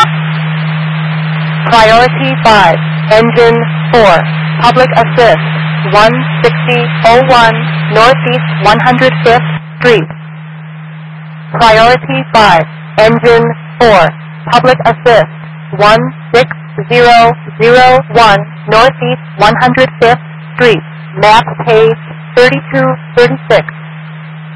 Priority 5, Engine 4, Public Assist, 16001 Northeast 105th Street. Priority 5, Engine 4, Public Assist, 16001 Northeast 105th Street, map page 3236.